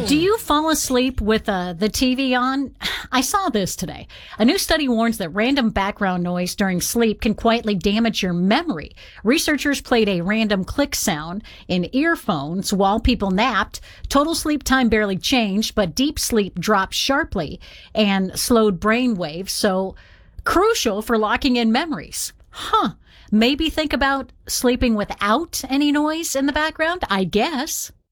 Do you fall asleep with the TV on? I saw this today. A new study warns that random background noise during sleep can quietly damage your memory. Researchers played a random click sound in earphones while people napped. Total sleep time barely changed, but deep sleep dropped sharply and slowed brain waves, so crucial for locking in memories. Maybe think about sleeping without any noise in the background, I guess.